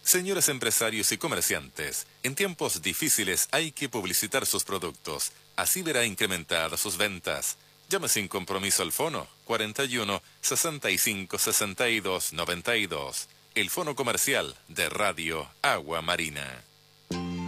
Señores empresarios y comerciantes, en tiempos difíciles hay que publicitar sus productos. Así verá incrementadas sus ventas. Llame sin compromiso al fono 41 65 62 92. El fono comercial de Radio Agua Marina.